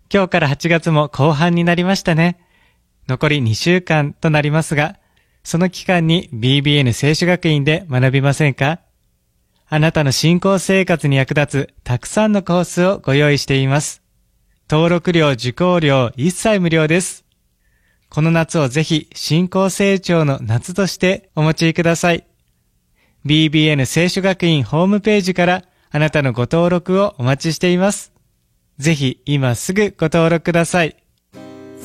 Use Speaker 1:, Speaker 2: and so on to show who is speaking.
Speaker 1: 今日から8月も後半になりましたね。残り2週間となりますが、その期間に BBN 聖書学院で学びませんか？あなたの信仰生活に役立つたくさんのコースをご用意しています。登録料、受講料一切無料です。この夏をぜひ信仰成長の夏としてお持ちください。BBN 聖書学院ホームページからあなたのご登録をお待ちしています。ぜひ今すぐご登録ください。